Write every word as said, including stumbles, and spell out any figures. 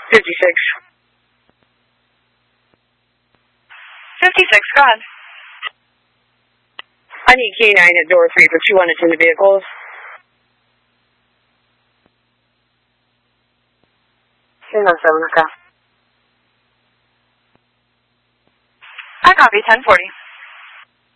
fifty-six. fifty-six, go ahead. I need K nine at door three for two unattended vehicles. Hang on, seven, okay. I copy, ten forty.